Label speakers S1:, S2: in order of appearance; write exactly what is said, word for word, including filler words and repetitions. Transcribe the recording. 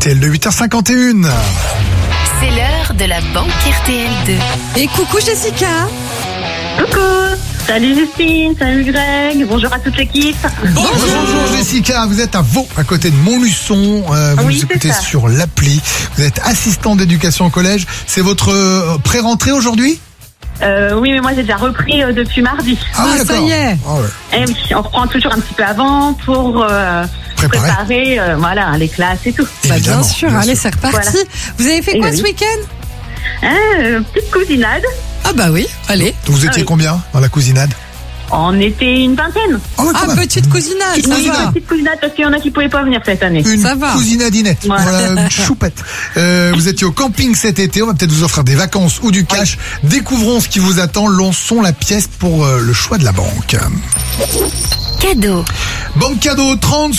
S1: T L deux, huit heures cinquante et une.
S2: C'est l'heure de la banque R T L deux.
S3: Et coucou Jessica.
S4: Coucou. Salut Justine, salut Greg, bonjour à toute l'équipe.
S1: Bonjour, Bonjour Jessica, vous êtes à Vaux, à côté de Montluçon, euh, vous
S4: Oui,
S1: nous
S4: c'est
S1: écoutez
S4: ça.
S1: sur l'appli, vous êtes assistant d'éducation au collège, c'est votre euh, pré-rentrée aujourd'hui?
S4: Euh, oui, mais moi j'ai déjà repris euh, depuis mardi.
S3: Ah,
S1: oui,
S3: ça
S1: d'accord.
S3: y est.
S1: Ah ouais.
S4: Et oui, on reprend toujours un petit peu avant pour euh,
S1: Préparer.
S4: préparer euh, voilà, les classes et tout.
S3: Bah,
S1: Évidemment,
S3: bien sûr,
S1: bien
S3: allez,
S1: sûr.
S3: c'est reparti.
S4: Voilà.
S3: Vous avez fait
S4: Et
S3: quoi
S4: oui.
S3: ce week-end?
S4: Hein, euh, petite cousinade,
S3: Ah bah oui, allez.
S1: Donc vous étiez
S4: Ah oui.
S1: combien dans la cousinade?
S4: on était une vingtaine.
S1: Ah, ouais, quand
S3: Ah,
S1: même.
S3: petite cousinade, ça
S4: Oui,
S3: va.
S4: petite cousinade parce qu'il y en a qui pouvaient pas venir cette année.
S1: Une
S3: Ça va.
S1: cousinadinette,
S4: Voilà.
S1: voilà, une choupette. Euh, vous étiez au camping cet été, on va peut-être vous offrir des vacances ou du cash. Découvrons ce qui vous attend, lançons la pièce pour euh, le choix de la banque.
S2: Cadeau.
S1: Banque cadeau, trente